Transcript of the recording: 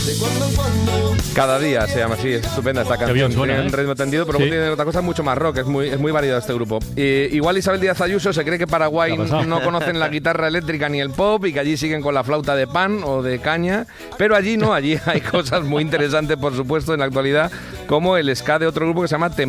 Cada día se llama así, es estupenda esta canción. bien suena, tiene un ritmo tendido, pero sí. tiene otra cosa mucho más rock, es muy variado este grupo. Igual Isabel Díaz Ayuso se cree que Paraguay no conocen la guitarra eléctrica ni el pop y que allí siguen con la flauta de pan o de caña, pero allí no, allí hay cosas muy interesantes, por supuesto, en la actualidad, como el ska de otro grupo que se llama